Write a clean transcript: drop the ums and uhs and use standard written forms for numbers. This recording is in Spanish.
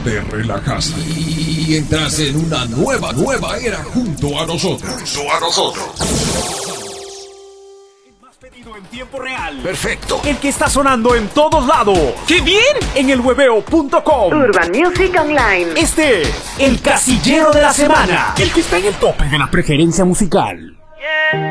te relajaste y entraste en una nueva era junto a nosotros. Más pedido en tiempo real. Perfecto. El que está sonando en todos lados. ¡Qué bien! En elhueveo.com. Urban Music Online. Este es el casillero de la semana. El que está en el tope de la preferencia musical.